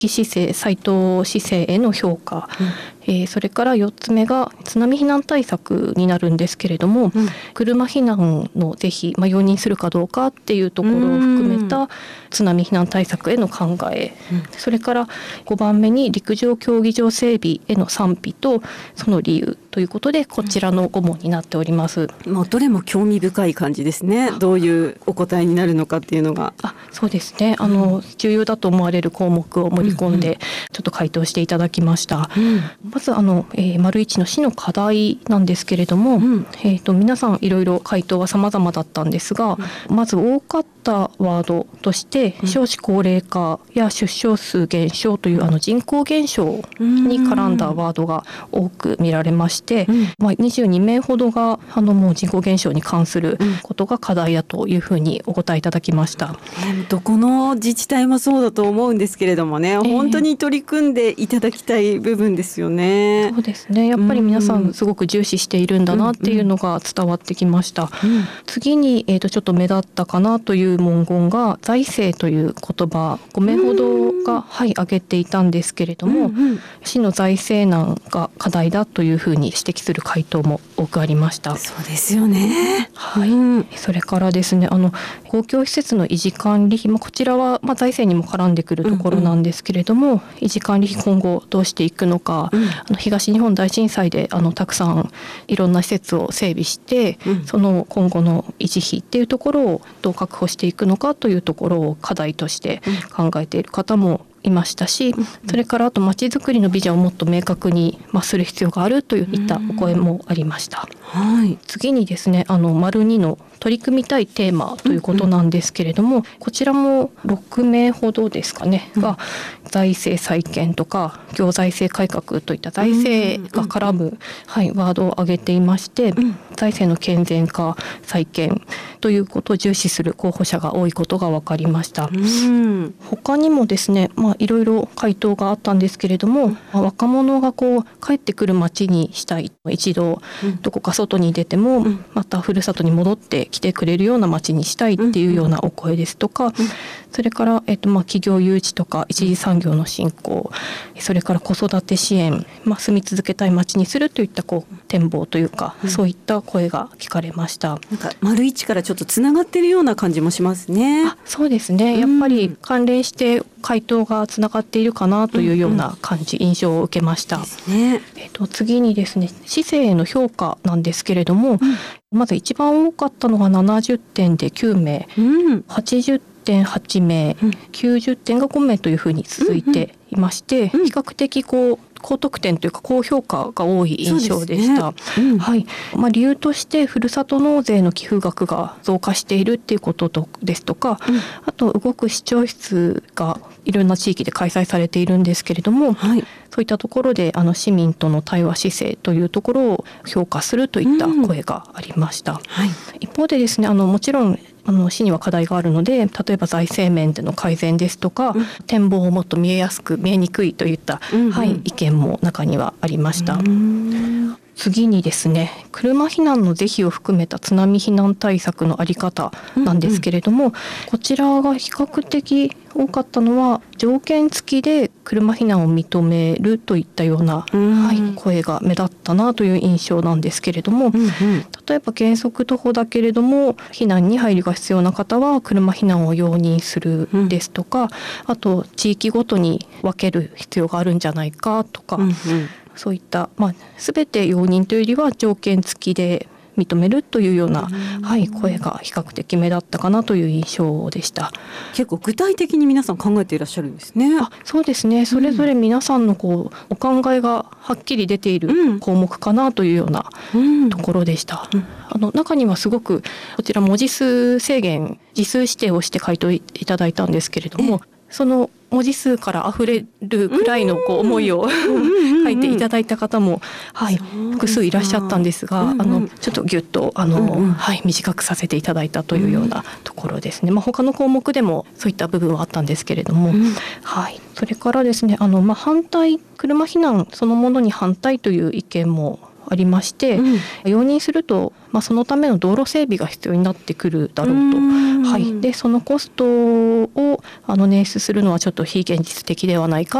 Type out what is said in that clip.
市政斉藤市政への評価、それから4つ目が津波避難対策になるんですけれども、車避難の是非、容認するかどうかっていうところを含めた津波避難対策への考え、それから5番目に陸上競技場整備への賛否とその理由ということで、こちらの5問になっております。 もうどれも興味深い感じですね。どういうお答えになるのかっていうのが。 そうですね、重要だと思われる項目を盛り込んでちょっと回答していただきました。まず丸1の市の課題なんですけれども、皆さんいろいろ回答は様々だったんですが、まず多かったワードとして少子高齢化や出生数減少という人口減少に絡んだワードが多く見られまして、22名ほどがもう人口減少に関することが課題だというふうにお答えいただきました。 どこの自治体もそうだと思うんですけれどもね、本当に取り組んでいただきたい部分ですよね。 そうですね、やっぱり皆さんすごく重視しているんだなっていうのが伝わってきました。次に、ちょっと目立ったかなという文言が財政という言葉、5名ほどが挙げていたんですけれども、市の財政難が課題だというふうに指摘する回答も多くありました。 そうですよね。 それからですね、公共施設の維持管理費、こちらは財政にも絡んでくるところなんですけれども、維持管理費今後どうしていくのか、東日本大震災でたくさんいろんな施設を整備して、その今後の維持費っていうところをどう確保していくのかというところを課題として考えている方もいましたし、それからあとまちづくりのビジョンをもっと明確にする必要があるといったお声もありました。次にですね、丸2の取り組みたいテーマということなんですけれども、こちらも6名ほどですかねが財政再建とか行財政改革といった財政が絡む、ワードを挙げていまして、財政の健全化再建ということを重視する候補者が多いことが分かりました。他にもですね、いろいろ回答があったんですけれども、若者が帰ってくる街にしたい、一度どこか外に出てもまたふるさとに戻って来てくれるような街にしたいっていうようなお声ですとか、それから企業誘致とか一次産業の振興、それから子育て支援、住み続けたい街にするといった展望というか、そういった声が聞かれました。 なんか丸一からちょっとつながっているような感じもしますね。 そうですね、やっぱり関連して回答がつながっているかなというような印象を受けました。次にですね、市政への評価なんですけれども、まず一番多かったのが70点で9名、80点8名、90点が5名というふうに続いていまして、比較的高得点というか高評価が多い印象でした。理由としてふるさと納税の寄付額が増加しているっていうことですとか、あと動く市長室がいろんな地域で開催されているんですけれども、そういったところで市民との対話姿勢というところを評価するといった声がありました。一方でですね、もちろん市には課題があるので、例えば財政面での改善ですとか、展望をもっと見えやすく見えにくいといった、意見も中にはありました。次にですね、車避難の是非を含めた津波避難対策の在り方なんですけれども、こちらが比較的多かったのは条件付きで車避難を認めるといったような、声が目立ったなという印象なんですけれども、例えば原則徒歩だけれども避難に配慮が必要な方は車避難を容認するですとか、あと地域ごとに分ける必要があるんじゃないかとか、そういった、全て容認というよりは条件付きで認めるというような、声が比較的目立ったかなという印象でした。 結構具体的に皆さん考えていらっしゃるんですね。 そうですね、それぞれ皆さんのお考えがはっきり出ている項目かなというようなところでした。中にはすごくこちら文字数制限、字数指定をして回答いただいたんですけれども、その文字数からあふれるくらいの思いを書いていただいた方も、複数いらっしゃったんですが、ちょっとギュッと短くさせていただいたというようなところですね。他の項目でもそういった部分はあったんですけれども、それからですね、反対、車避難そのものに反対という意見もありまして、容認すると、そのための道路整備が必要になってくるだろうと。はい、でそのコストを捻出するのはちょっと非現実的ではないか